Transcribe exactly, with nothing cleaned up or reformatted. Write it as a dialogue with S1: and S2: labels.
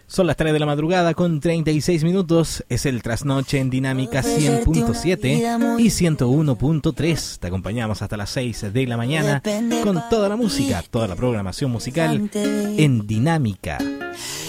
S1: Son las tres de la madrugada con treinta y seis minutos. Es el Trasnoche en Dinámica cien punto siete y ciento uno punto tres. Te acompañamos hasta las seis de la mañana con toda la música, toda la programación musical en Dinámica.